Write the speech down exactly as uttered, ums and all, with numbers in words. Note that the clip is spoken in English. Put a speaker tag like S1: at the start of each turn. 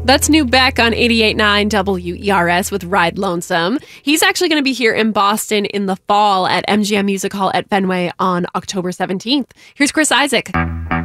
S1: That's New Beck on eighty-eight point nine W E R S with Ride Lonesome. He's actually going to be here in Boston in the fall at M G M Music Hall at Fenway on October seventeenth. Here's Chris Isaak.